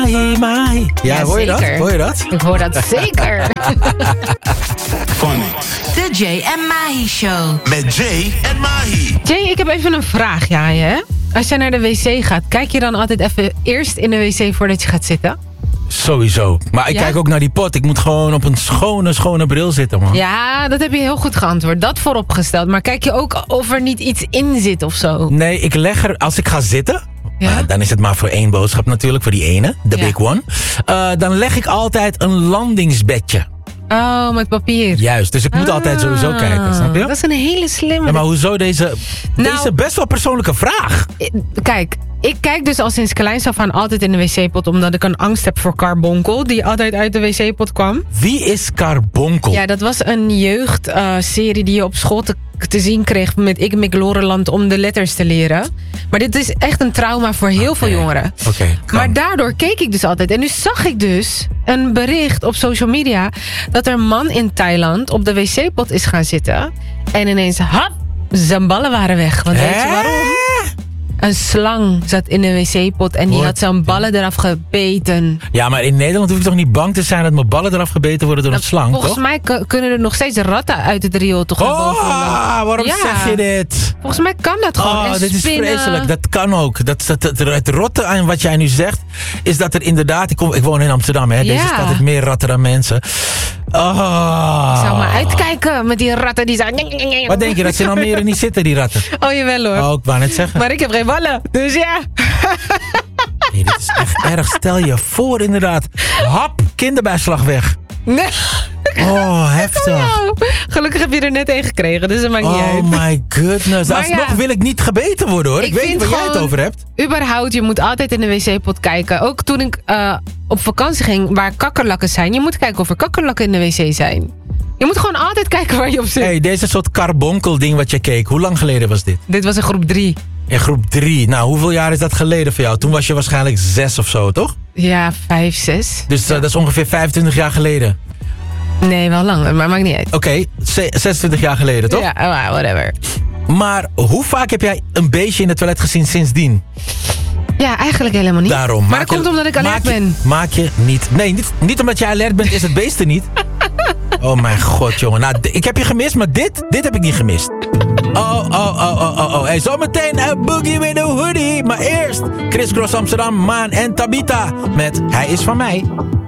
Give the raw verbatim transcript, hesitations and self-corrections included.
Mahi, Mahi. Ja, Ja, hoor je dat? zeker. Hoor je dat? Ik hoor dat zeker. De Jay en Mahi Show. Met Jay en Mahi. Jay, ik heb even een vraag aan je. Hè? Als jij naar de wc gaat, kijk je dan altijd even eerst in de wc voordat je gaat zitten? Sowieso. Maar ik Ja? kijk ook naar die pot. Ik moet gewoon op een schone, schone bril zitten, man. Ja, dat heb je heel goed geantwoord. Dat vooropgesteld. Maar kijk je ook of er niet iets in zit of zo? Nee, ik leg er, als ik ga zitten, Ja? uh, dan is het maar voor één boodschap natuurlijk, voor die ene, de Ja. big one. Uh, dan leg ik altijd een landingsbedje. Oh, met papier. Juist, dus ik moet altijd sowieso kijken, snap je? Dat is een hele slimme. Ja, maar hoezo deze, Nou- deze best wel persoonlijke vraag? Kijk, ik kijk dus al sinds kleins af aan altijd in de wc-pot... omdat ik een angst heb voor Carbonkel... die altijd uit de wc-pot kwam. Wie is Carbonkel? Ja, dat was een jeugdserie die je op school te, te zien kreeg... met Ik Mik Loreland om de letters te leren. Maar dit is echt een trauma voor heel veel jongeren. Oké, kan. Maar daardoor keek ik dus altijd. En nu zag ik dus een bericht op social media... dat er een man in Thailand op de wc-pot is gaan zitten... en ineens, hap, zijn ballen waren weg. Want weet je Hè? waarom? Een slang zat in de wc-pot en die What? had zijn ballen eraf gebeten. Ja, maar in Nederland hoef je toch niet bang te zijn dat mijn ballen eraf gebeten worden door een slang, Volgens toch? mij k- kunnen er nog steeds ratten uit het riool toch naar boven lopen. Oh, waarom Ja. zeg je dit? Volgens mij kan dat gewoon. Oh, En dit is spinnen. vreselijk. Dat kan ook. Dat, dat, dat, het rotte aan wat jij nu zegt, is dat er inderdaad... Ik, kom, ik woon in Amsterdam, hè. Deze Ja. stad heeft meer ratten dan mensen. Oh. Ik zou maar uitkijken met die ratten die zijn... Wat denk je, dat ze in Almere niet zitten, die ratten? Oh, jawel hoor. Oh, ik wou net zeggen. Maar ik heb geen ballen, dus ja. Nee, dit is echt erg. Stel je voor, inderdaad. Hap, kinderbijslag weg. Nee. Oh, heftig. Oh, gelukkig heb je er net een gekregen, dus dat maakt niet Oh uit. my goodness. Maar Alsnog ja. wil ik niet gebeten worden, hoor. Ik, Ik weet vind niet waar jij het gewoon- over hebt. Überhaupt, je moet altijd in de wc-pot kijken. Ook toen ik uh, op vakantie ging waar kakkerlakken zijn. Je moet kijken of er kakkerlakken in de wc zijn. Je moet gewoon altijd kijken waar je op zit. Hey, deze soort carbonkel ding wat je keek. Hoe lang geleden was dit? Dit was in groep drie. In groep drie. Nou, hoeveel jaar is dat geleden voor jou? Toen was je waarschijnlijk zes of zo, toch? Ja, vijf, zes. Dus uh, dat is ongeveer vijfentwintig jaar geleden. Nee, wel langer, maar maakt niet uit. Oké, okay, zesentwintig jaar geleden, toch? Ja, oh, whatever. Maar hoe vaak heb jij een beestje in het toilet gezien sindsdien? Ja, eigenlijk helemaal niet. Daarom. Maar maak dat komt je- omdat ik alert maak je- ben. Maak je niet... Nee, niet, niet omdat jij alert bent is het beest er niet. Oh mijn god, jongen. Nou, d- ik heb je gemist, maar dit, dit heb ik niet gemist. Oh, oh, oh, oh, oh, oh. Hey, zometeen een Boogie with a Hoodie. Maar eerst Chris Cross Amsterdam, Maan en Tabita met Hij is van mij.